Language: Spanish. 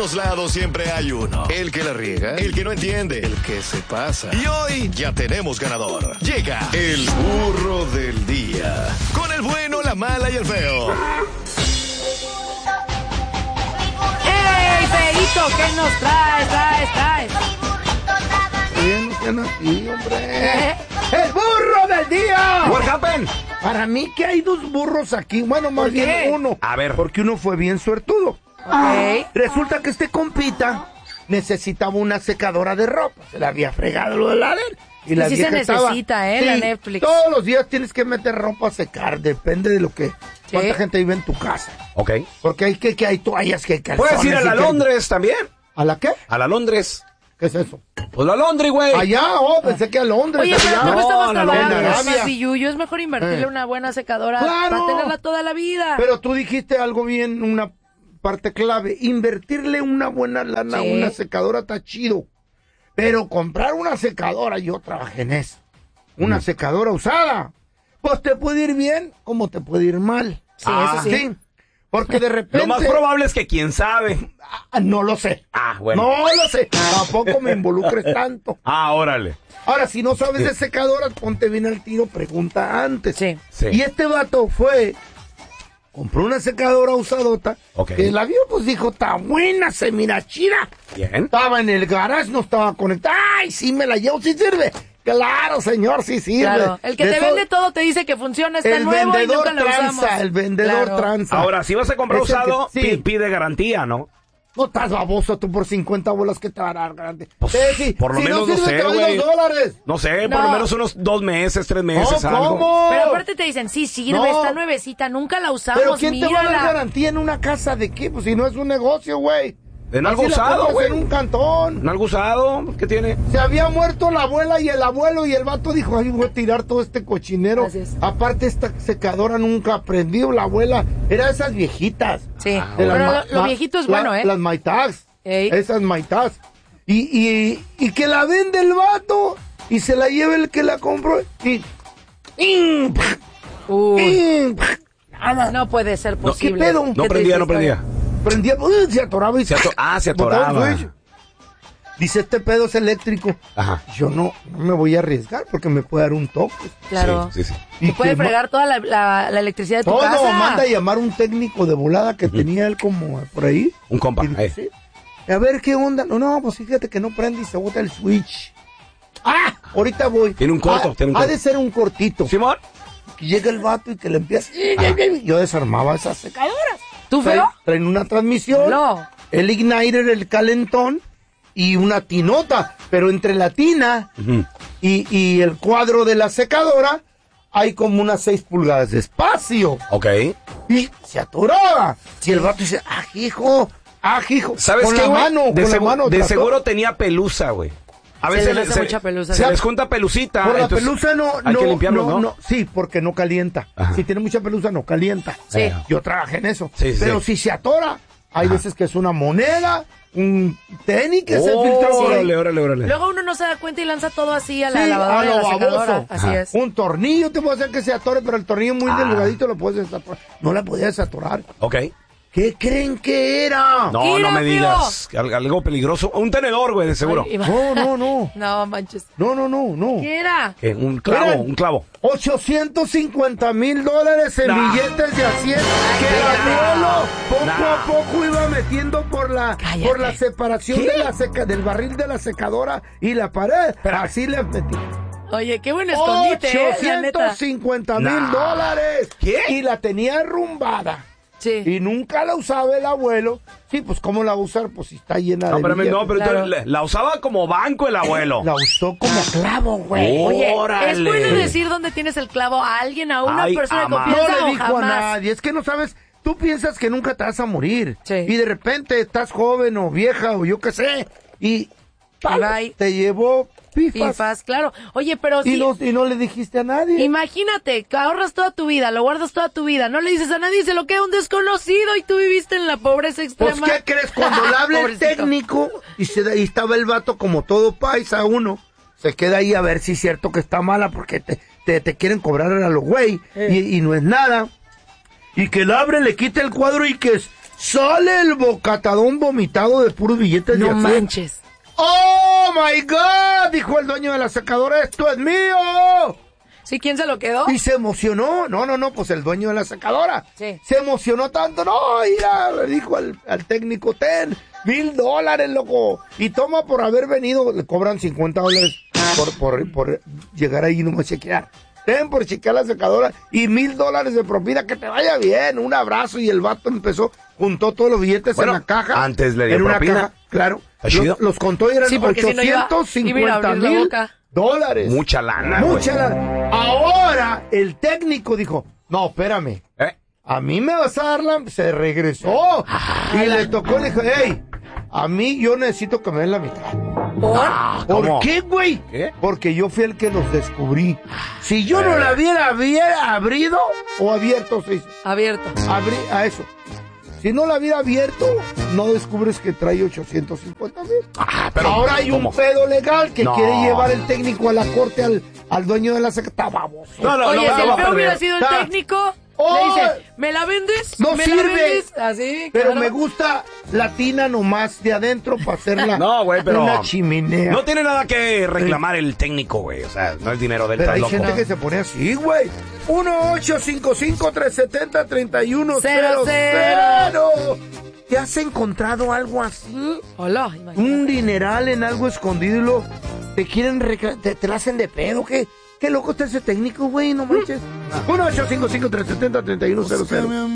todos lados siempre hay uno. El que la riega, el que no entiende, el que se pasa. Y hoy ya tenemos ganador. Llega el burro del día. Con el bueno, la mala y el feo. ¡Ey, feíto! ¿Qué nos traes? Bien, aquí, hombre. ¡El burro del día! What happened? Para mí que hay dos burros aquí. Bueno, más bien uno. A ver. Porque uno fue bien suertudo. Ok. Resulta que este compita necesitaba una secadora de ropa. Se la había fregado lo de la ladera. Y la sí se vieja estaba, necesita, la Netflix. Todos los días tienes que meter ropa a secar. Depende de lo que... ¿Cuánta gente vive en tu casa? Ok. Porque hay toallas, que hay calzones. ¿Puedes ir a la Londres también? ¿A la qué? A la Londres. ¿Qué es eso? Pues la Londres, güey. Allá, pensé que a Londres. Oye, pero allá. no cuesta más la trabajo, Londres. es más billuyo, es mejor invertirle una buena secadora ¡Claro! para tenerla toda la vida. Pero tú dijiste algo bien, una parte clave. Invertirle una buena lana a una secadora está chido. Pero comprar una secadora, yo trabajé en eso. Una secadora usada. Pues te puede ir bien como te puede ir mal. Sí, eso sí. Porque de repente... Lo más probable es que quién sabe. No lo sé. Bueno. No lo sé. Tampoco me involucres tanto. Órale. Ahora, si no sabes de secadoras, ponte bien al tiro, pregunta antes. Sí. Y este vato compró una secadora usadota. Ok. Que la vio, pues dijo, está buena, se mira chida. Bien. Estaba en el garage, no estaba conectada. ¡Ay, sí me la llevo, sí sirve! Claro, señor, sí sirve. Claro, el que te vende todo te dice que funciona, está nuevo y nunca lo usamos. El vendedor tranza. Ahora, si vas a comprar Es el usado, que- sí. pide garantía, ¿no? No estás baboso tú por 50 bolas que te va a dar grande. Pues, por lo menos no no sirve, sé, te doy güey. $2. No sé, por No. lo menos unos 2 meses, 3 meses, No, algo. ¿cómo? Pero aparte te dicen, sí sirve, No. está nuevecita, nunca la usamos, ¿Pero quién te va a dar mírala. garantía en una casa de qué? Pues si no es un negocio, güey. En algo Así la usado, compras güey. en un cantón. ¿En algo usado? ¿Qué tiene? Se había muerto la abuela y el abuelo y el vato dijo, ay, voy a tirar todo este cochinero. Así es. Aparte, esta secadora nunca aprendió. La abuela era de esas viejitas. Sí, De pero las lo viejito es bueno, ¿eh? Las maitags. Ey. Esas maitags. Y que la vende el vato y se la lleva el que la compró. Y... Uy, no puede ser ¿Qué posible. pedo? No prendía, no prendía. Prendía, se atoraba y Se botaba el atoraba. switch. Dice, este pedo es eléctrico. Ajá. Yo no me voy a arriesgar porque me puede dar un toque. Claro. Sí. Y Te puede que fregar toda la electricidad de tu todo, casa. manda a llamar un técnico de volada que tenía él como por ahí. Un compa. Y dice, sí. A ver, ¿qué onda? No, pues fíjate que no prende y se bota el switch. Ahorita voy. Tiene un corto, tiene un Ha corto. de ser un cortito. ¿Simón? Que llega el vato y que le empieza... Yo desarmaba esas secadoras. ¿Tú, feo? Traen una transmisión. No. El igniter, el calentón y una tinota. Pero entre la tina y el cuadro de la secadora hay como unas 6 pulgadas de espacio. Ok. Y se atoraba. Y el vato dice, hijo. ¿Sabes con qué, la güey? mano, De, con la segu- mano de trató. seguro tenía pelusa, güey. A Se veces les hace mucha pelusa. se les junta pelucita. Por la entonces pelusa hay que limpiarlo, ¿no? Sí, porque no calienta. Ajá. Si tiene mucha pelusa, no calienta. Sí. Yo trabajé en eso. Sí, sí, Pero sí. si se atora, hay veces que es una moneda, un tenis que se filtró. por ahí. Órale. Luego uno no se da cuenta y lanza todo así a la Sí, lavadora, a lo a la secadora. baboso. Así Ajá. es. Un tornillo te puede hacer que se atore, pero el tornillo muy delgadito lo puedes desatorar. No la podías atorar. Ok. ¿Qué creen que era? No, ¿Qué no era, me feo? digas. Algo peligroso. Un tenedor, güey, de seguro. Ay, No. No, manches. No. ¿Qué era? Un clavo, Eran un clavo. $850,000 en Nah. billetes de a 100 que el abuelo poco a poco iba metiendo por la separación de del barril de la secadora y la pared. Así le metí. Oye, qué buen escondite, la neta. $850,000. ¿Qué? Y la tenía arrumbada. Sí. Y nunca la usaba el abuelo. Sí, pues ¿cómo la va a usar? Pues si está llena No, de pero billetes. entonces Claro. la usaba como banco el abuelo. La usó como clavo, güey. Oye, Órale. ¿es bueno decir dónde tienes el clavo a alguien, a una Ay, persona de ama. confianza No o le dijo a jamás? nadie, es que no sabes, tú piensas que nunca te vas a morir. Sí. Y de repente estás joven o vieja o yo qué sé. Y ¡pam! bye. Te llevó pifas. Fifas, claro. Oye, pero Y, sí, y no le dijiste a nadie. imagínate, que ahorras toda tu vida, lo guardas toda tu vida, no le dices a nadie, se lo queda un desconocido y tú viviste en la pobreza Pues, extrema. ¿qué crees? Cuando le habla el Pobrecito. técnico y estaba el vato como todo paisa uno, se queda ahí a ver si es cierto que está mala porque te quieren cobrar a los güey y no es nada. Y que le abre, le quita el cuadro y que Sale el bocatadón vomitado de puros billetes de No 100. manches. ¡Oh, my God! Dijo el dueño de la secadora, ¡esto es mío! ¿Sí? ¿Quién se lo quedó? Y se emocionó. No, pues el dueño de la secadora. Sí. Se emocionó tanto. No, mira, le dijo al técnico, ten, $1,000, loco. Y toma por haber venido, le cobran $50 por llegar ahí y no me chequear. Ten por chequear la secadora y $1,000 de propina, que te vaya bien. Un abrazo. Y el vato juntó todos los billetes en la caja. Antes le dio en una propina. caja, claro. ¿Está chido? Los contó y eran Sí, porque si no iba a abrir la boca. $850,000. Mucha lana, Mucha güey. lana. Ahora el técnico dijo, no, espérame. A mí me vas a dar la... Se regresó. Y le tocó, le dijo, hey, a mí yo necesito que me den la mitad. ¿Por? ¿Por ¿Cómo? qué, güey? ¿Qué? Porque yo fui el que los descubrí. Si yo no la hubiera abrido o abierto, se dice. Abierto. A eso. Si no la hubiera abierto, no descubres que trae 850,000. Pero, ahora hay ¿cómo? un pedo legal que No. quiere llevar el técnico a la corte al dueño de la secretaria. Baboso. Oye, si el va a feo hubiera perder. sido el Ah. técnico, Oh. le dice, ¿me la vendes? No ¿Me sirve. la vendes? Así, Pero claro. me gusta la tina nomás de adentro para hacerla No, güey, pero... una chimenea. No tiene nada que reclamar el técnico, güey. O sea, no es dinero del Pero hay loco. gente que se pone así, güey. 1-855-370-3100. ¿Te has encontrado algo así? Hola, imagínate. Un dineral en algo escondido y te quieren te la hacen de pedo. ¿Qué loco está ese técnico, güey? No manches. 1-855-370-3100.